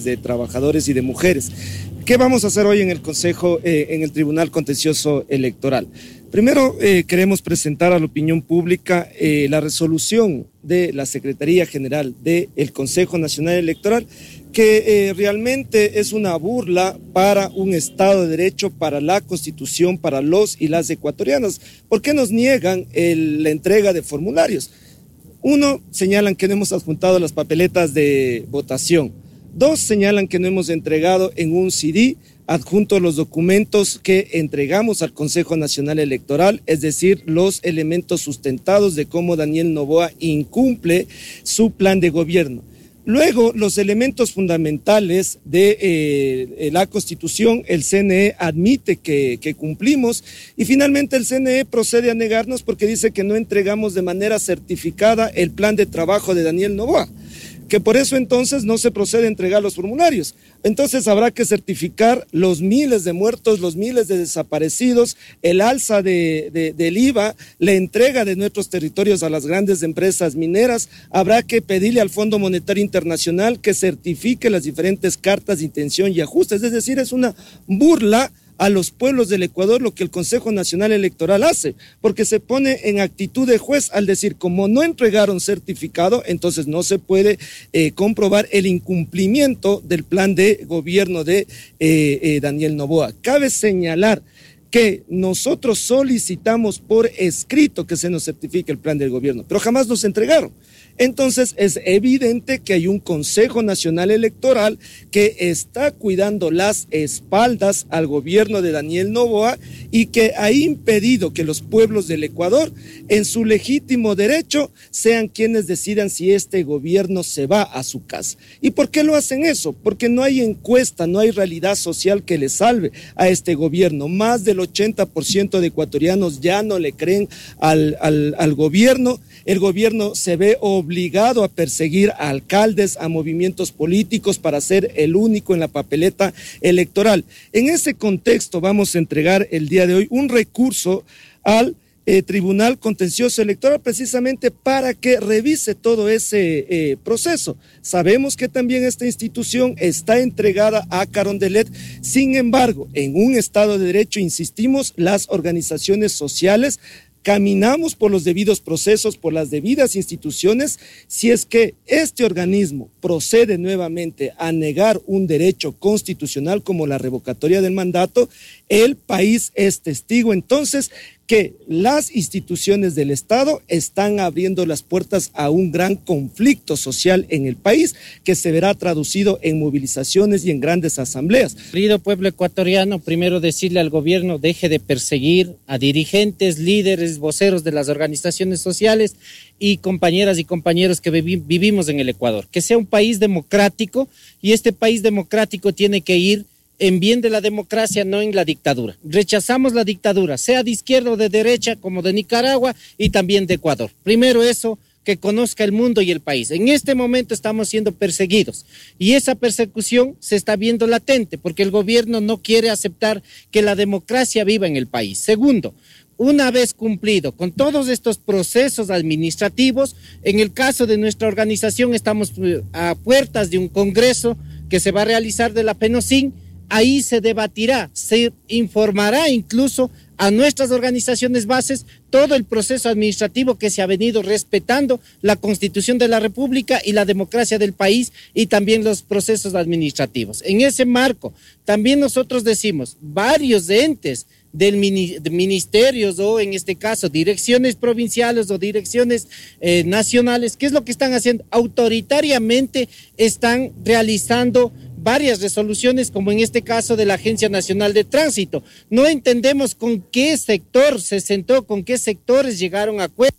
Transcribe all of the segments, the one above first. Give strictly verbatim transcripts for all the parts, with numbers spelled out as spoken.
de trabajadores y de mujeres. ¿Qué vamos a hacer hoy en el Consejo, eh, en el Tribunal Contencioso Electoral? Primero, eh, queremos presentar a la opinión pública eh, la resolución de la Secretaría General del Consejo Nacional Electoral, que eh, realmente es una burla para un Estado de Derecho, para la Constitución, para los y las ecuatorianas. ¿Por qué nos niegan el, la entrega de formularios? Uno, señalan que no hemos adjuntado las papeletas de votación. Dos, señalan que no hemos entregado en un C D adjunto los documentos que entregamos al Consejo Nacional Electoral, es decir, los elementos sustentados de cómo Daniel Noboa incumple su plan de gobierno. Luego, los elementos fundamentales de eh, la Constitución, el C N E admite que, que cumplimos y finalmente el C N E procede a negarnos porque dice que no entregamos de manera certificada el plan de trabajo de Daniel Noboa, que por eso entonces no se procede a entregar los formularios. Entonces habrá que certificar los miles de muertos, los miles de desaparecidos, el alza de, de, del I V A, la entrega de nuestros territorios a las grandes empresas mineras. Habrá que pedirle al Fondo Monetario Internacional que certifique las diferentes cartas de intención y ajustes. Es decir, es una burla a los pueblos del Ecuador lo que el Consejo Nacional Electoral hace, porque se pone en actitud de juez al decir, como no entregaron certificado, entonces no se puede eh, comprobar el incumplimiento del plan de gobierno de eh, eh, Daniel Noboa. Cabe señalar que nosotros solicitamos por escrito que se nos certifique el plan del gobierno, pero jamás nos entregaron. Entonces es evidente que hay un Consejo Nacional Electoral que está cuidando las espaldas al gobierno de Daniel Noboa y que ha impedido que los pueblos del Ecuador, en su legítimo derecho, sean quienes decidan si este gobierno se va a su casa. ¿Y por qué lo hacen eso? Porque no hay encuesta, no hay realidad social que le salve a este gobierno. Más del ochenta por ciento de ecuatorianos ya no le creen al, al, al gobierno. El gobierno se ve obligado a perseguir a alcaldes, a movimientos políticos para ser el único en la papeleta electoral. En ese contexto vamos a entregar el día de hoy un recurso al eh, Tribunal Contencioso Electoral precisamente para que revise todo ese eh, proceso. Sabemos que también esta institución está entregada a Carondelet, sin embargo, en un Estado de Derecho, insistimos, las organizaciones sociales caminamos por los debidos procesos, por las debidas instituciones. Si es que este organismo procede nuevamente a negar un derecho constitucional como la revocatoria del mandato, el país es testigo entonces que las instituciones del Estado están abriendo las puertas a un gran conflicto social en el país que se verá traducido en movilizaciones y en grandes asambleas. Querido pueblo ecuatoriano, primero decirle al gobierno deje de perseguir a dirigentes, líderes, voceros de las organizaciones sociales y compañeras y compañeros que vivi- vivimos en el Ecuador. Que sea un país democrático y este país democrático tiene que ir en bien de la democracia, no en la dictadura. Rechazamos la dictadura, sea de izquierda o de derecha, como de Nicaragua y también de Ecuador. Primero eso, que conozca el mundo y el país. En este momento estamos siendo perseguidos y esa persecución se está viendo latente porque el gobierno no quiere aceptar que la democracia viva en el país. Segundo, una vez cumplido con todos estos procesos administrativos, en el caso de nuestra organización estamos a puertas de un congreso que se va a realizar de la PENOCIN. Ahí se debatirá, se informará incluso a nuestras organizaciones bases todo el proceso administrativo que se ha venido respetando la Constitución de la República y la democracia del país y también los procesos administrativos. En ese marco, también nosotros decimos, varios entes del mini, de ministerios o en este caso direcciones provinciales o direcciones eh, nacionales, ¿qué es lo que están haciendo? Autoritariamente están realizando varias resoluciones, como en este caso de la Agencia Nacional de Tránsito. No entendemos con qué sector se sentó, con qué sectores llegaron a acuerdos.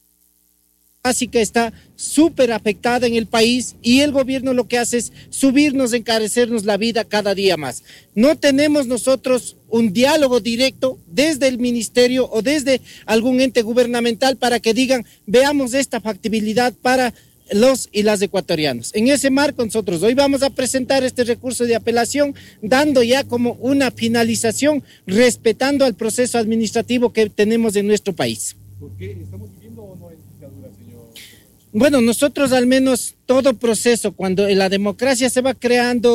La básica está súper afectada en el país y el gobierno lo que hace es subirnos, encarecernos la vida cada día más. No tenemos nosotros un diálogo directo desde el ministerio o desde algún ente gubernamental para que digan, veamos esta factibilidad para los y las ecuatorianos. En ese marco nosotros hoy vamos a presentar este recurso de apelación dando ya como una finalización respetando al proceso administrativo que tenemos en nuestro país. ¿Por qué? ¿Estamos viviendo o no en dictadura, señor? Bueno, nosotros al menos todo proceso cuando la democracia se va creando